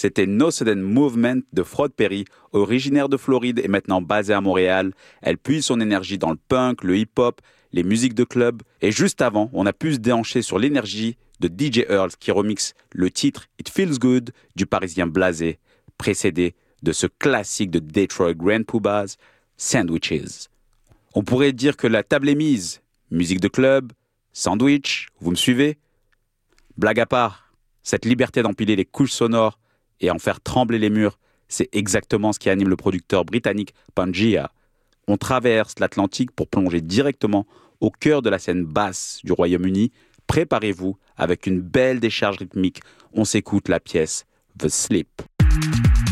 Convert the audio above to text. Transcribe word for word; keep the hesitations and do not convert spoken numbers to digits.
c'était No Sudden Movement de Frog Perry, originaire de Floride et maintenant basée à Montréal. Elle puise son énergie dans le punk, le hip-hop, les musiques de club. Et juste avant, on a pu se déhancher sur l'énergie de D J Earls qui remixe le titre It Feels Good du Parisien blasé, précédé de ce classique de Detroit Grand Puba's, Sandwiches. On pourrait dire que la table est mise. Musique de club, sandwich, vous me suivez ? Blague à part, cette liberté d'empiler les couches sonores et en faire trembler les murs, c'est exactement ce qui anime le producteur britannique Pangea. On traverse l'Atlantique pour plonger directement au cœur de la scène basse du Royaume-Uni. Préparez-vous avec une belle décharge rythmique. On s'écoute la pièce The Sleep.